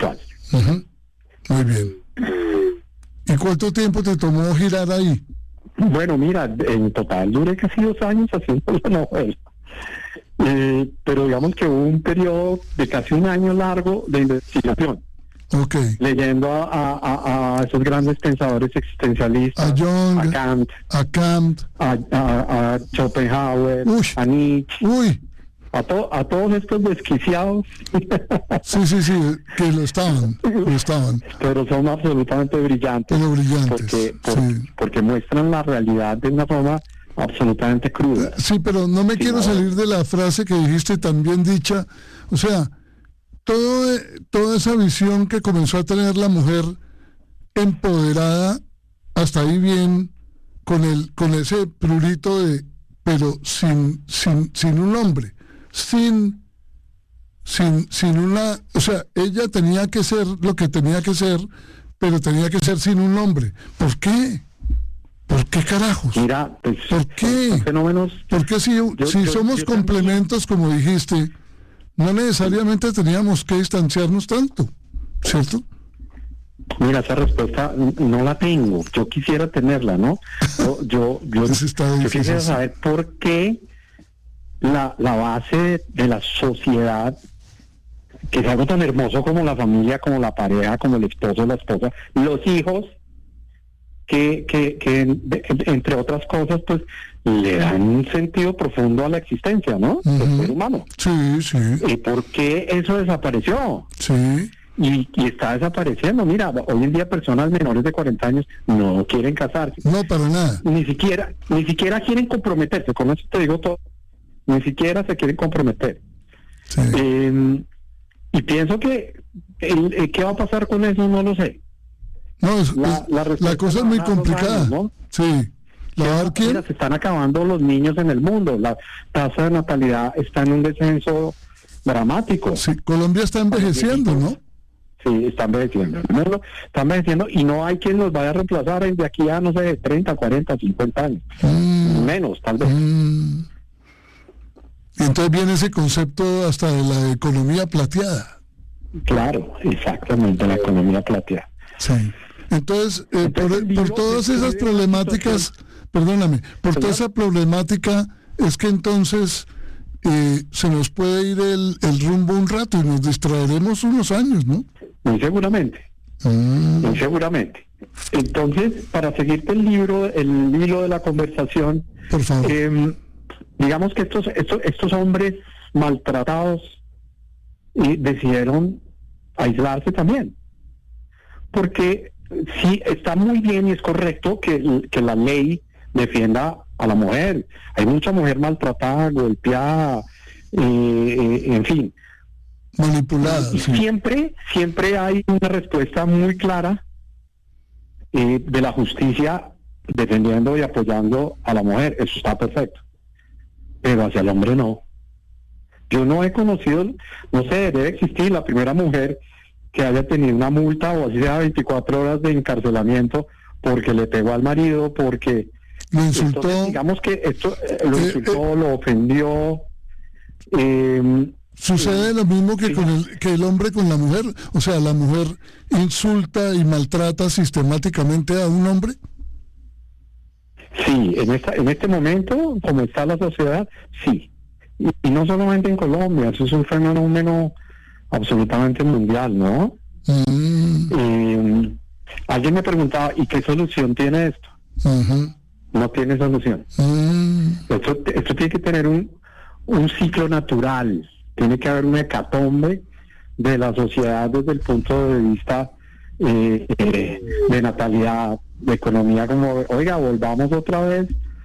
espiritual. Uh-huh. Muy bien. ¿Y cuánto tiempo te tomó girar ahí? Bueno, mira, en total duré casi 2 años haciendo la novela. Pero digamos que hubo un periodo de casi 1 año largo de investigación. Okay. Leyendo a esos grandes pensadores existencialistas, a Jung, a Kant, a Schopenhauer, a Nietzsche, a todos estos desquiciados. Sí, que lo estaban. Pero son absolutamente brillantes. Porque muestran la realidad de una forma absolutamente cruda. Sí, pero no me quiero salir de la frase que dijiste tan bien dicha. O sea, toda esa visión que comenzó a tener la mujer empoderada, hasta ahí bien, con ese prurito pero sin un hombre, sin una, o sea, ella tenía que ser lo que tenía que ser, pero tenía que ser sin un hombre. ¿Por qué? ¿Por qué carajos? Mira, pues, ¿por qué? Fenómenos. Porque si somos complementos, como dijiste, no necesariamente teníamos que distanciarnos tanto, ¿cierto? Mira, esa respuesta no la tengo. Yo quisiera tenerla, ¿no? Yo quisiera saber por qué la base de la sociedad, que es algo tan hermoso como la familia, como la pareja, como el esposo, la esposa, los hijos, que entre otras cosas, pues le dan un sentido profundo a la existencia, ¿no? Del ser humano. Sí. ¿Y por qué eso desapareció? Sí. Y está desapareciendo. Mira, hoy en día personas menores de 40 años no quieren casarse. No, para nada. Ni siquiera quieren comprometerse. Con eso te digo todo. Ni siquiera se quieren comprometer. Sí. Y pienso que ¿qué va a pasar con eso? No lo sé. No, la cosa es muy complicada. Años, ¿no? Sí. Mira, se están acabando los niños en el mundo. La tasa de natalidad está en un descenso dramático. Sí, Colombia está envejeciendo, ¿no? Sí, está envejeciendo. El mundo está envejeciendo y no hay quien los vaya a reemplazar de aquí a, no sé, 30, 40, 50 años. Menos, tal vez. Y entonces viene ese concepto hasta de la economía plateada. Claro, exactamente, la economía plateada. Sí. Entonces, por todas esas problemáticas, perdóname, por toda esa problemática es que entonces se nos puede ir el rumbo un rato y nos distraeremos unos años, ¿no? Muy seguramente. Muy seguramente. Entonces, para seguirte el hilo de la conversación, por favor. Digamos que estos hombres maltratados decidieron aislarse también. Porque sí, está muy bien y es correcto que la ley defienda a la mujer. Hay mucha mujer maltratada, golpeada, en fin. Manipulada. Y sí. siempre hay una respuesta muy clara de la justicia defendiendo y apoyando a la mujer. Eso está perfecto. Pero hacia el hombre no. Yo no he conocido, no sé, debe existir la primera mujer que haya tenido una multa o así sea 24 horas de encarcelamiento porque le pegó al marido, porque lo insultó. Entonces, digamos que esto lo insultó, lo ofendió. Sucede lo mismo que que el hombre con la mujer, o sea, la mujer insulta y maltrata sistemáticamente a un hombre. Sí, en este momento, como está la sociedad, sí. Y no solamente en Colombia, eso es un fenómeno absolutamente mundial, ¿no? Alguien me preguntaba, ¿y qué solución tiene esto? No tiene solución. Esto tiene que tener un ciclo natural, tiene que haber una hecatombe de la sociedad desde el punto de vista de natalidad, de economía, como, oiga, volvamos otra vez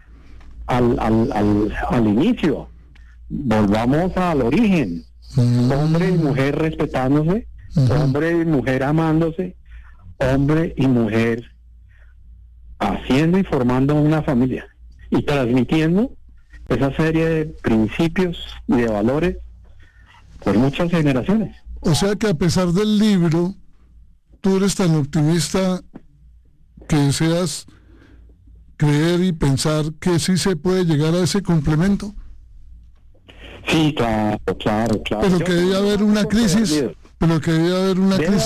al inicio, volvamos al origen, hombre y mujer respetándose, hombre y mujer amándose, hombre y mujer haciendo y formando una familia y transmitiendo esa serie de principios y de valores por muchas generaciones. O sea que a pesar del libro, tú eres tan optimista que deseas creer y pensar que sí se puede llegar a ese complemento. Sí, claro. Pero que debe haber una crisis,